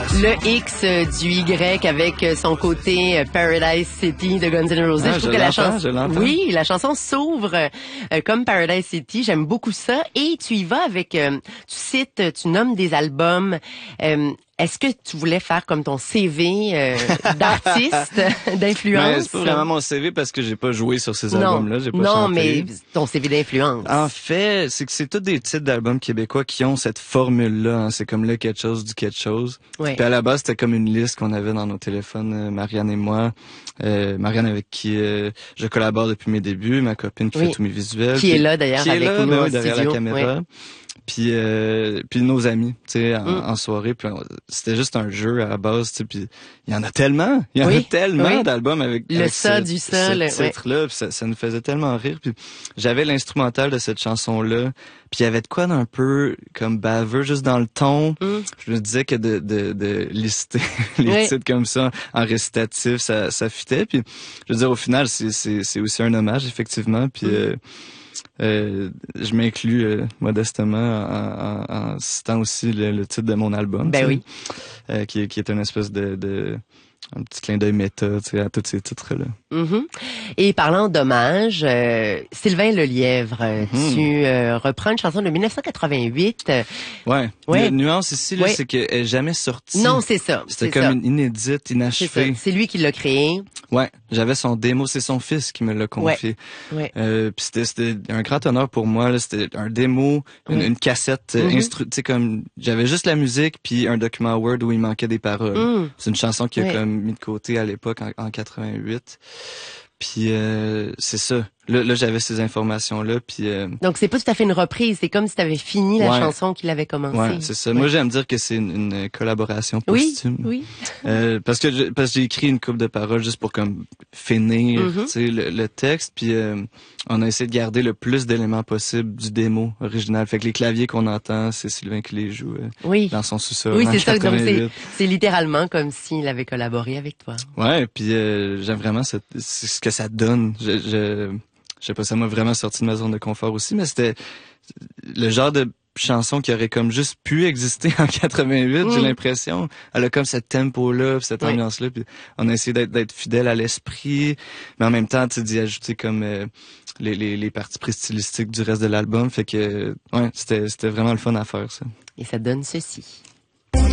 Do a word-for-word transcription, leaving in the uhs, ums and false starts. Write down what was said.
Le X euh, du Y avec euh, son côté euh, Paradise City de Guns N' Roses. Ah, je trouve je que la l'entends, chanson, je l'entends. oui, la chanson s'ouvre euh, comme Paradise City. J'aime beaucoup ça. Et tu y vas avec, euh, tu cites, tu nommes des albums. Euh, Est-ce que tu voulais faire comme ton C V euh, d'artiste, d'influence? Mais c'est pas vraiment mon C V parce que j'ai pas joué sur ces Non, albums-là, j'ai pas non, chanté. mais ton C V d'influence. En fait, c'est que c'est tous des titres d'albums québécois qui ont cette formule-là. Hein. C'est comme le quelque chose du quelque chose. Ouais. Puis à la base, c'était comme une liste qu'on avait dans nos téléphones, euh, Marianne et moi. Euh, Marianne avec qui euh, je collabore depuis mes débuts, ma copine qui Oui. fait tous mes visuels. Qui puis, est là d'ailleurs qui est avec là, nous ben en oui, derrière studio. la caméra. Ouais. Puis euh, puis nos amis, tu sais, en, Mm. en soirée, puis on- c'était juste un jeu à la base, tu sais, puis il y en a tellement, il y en Oui, a tellement oui. d'albums avec, Le avec ça ce, du ça, ce le- ouais. titre-là, puis ça, ça nous faisait tellement rire, puis j'avais l'instrumental de cette chanson-là, puis il y avait de quoi d'un peu comme baveux juste dans le ton. Mm. Je me disais que de de, de lister les Oui. titres comme ça en récitatif, ça ça fitait, puis je veux dire au final c'est c'est c'est aussi un hommage effectivement, puis Mm. euh, euh, je m'inclus euh, modestement en, en, en citant aussi le, le titre de mon album, Ben tu sais, oui. euh, qui, qui est une espèce de, de un petit clin d'œil méta, tu sais, à tous ces titres-là. Mhm. Et parlant d'hommage, euh, Sylvain Lelièvre, euh, Mhm. tu euh, reprends une chanson de dix-neuf cent quatre-vingt-huit. euh, Ouais. Ouais. La nuance ici, là, Ouais. c'est qu'elle est jamais sortie. Non, c'est ça. C'était c'est comme ça. une inédite, C'est ça. inachevée. C'est lui qui l'a créé. Ouais. J'avais son démo, c'est son fils qui me l'a confié. Ouais. Euh, puis c'était c'était un grand honneur pour moi là, c'était un démo, une, Oui. une cassette euh, Mhm. instru, tu sais comme j'avais juste la musique puis un document Word où il manquait des paroles. Mm. C'est une chanson qui a Oui. comme mis de côté à l'époque en, en quatre-vingt-huit. Puis euh, c'est ça. Là, là j'avais ces informations là puis euh, Donc c'est pas tout à fait une reprise, c'est comme si tu avais fini la Ouais. chanson qu'il avait commencé. ouais, c'est ça. Ouais. Moi j'aime dire que c'est une, une collaboration Oui, posthume. oui. Euh, parce que je- parce que j'ai écrit une couple de paroles juste pour comme finir Mhm. tu sais le, le texte puis euh, on a essayé de garder le plus d'éléments possible du démo original. Fait que les claviers qu'on entend, c'est Sylvain qui les joue euh, Oui. dans son sous-sol. Oui, en c'est ça. Donc c'est, quatre-vingt-huit. c'est littéralement comme s'il avait collaboré avec toi. Ouais, puis euh, j'aime vraiment cette, c'est ce que ça donne. Je, je, je sais pas, ça m'a vraiment sorti de ma zone de confort aussi, mais c'était le genre de chanson qui aurait comme juste pu exister en quatre-vingt-huit, Mm. j'ai l'impression. Elle a comme ce tempo-là, puis cette Oui. ambiance-là, puis on a essayé d'être, d'être fidèle à l'esprit, mais en même temps, tu sais, d'y ajouter comme euh, les, les, les parties pré-stylistiques du reste de l'album, fait que, ouais, c'était, c'était vraiment le fun à faire, ça. Et ça donne ceci.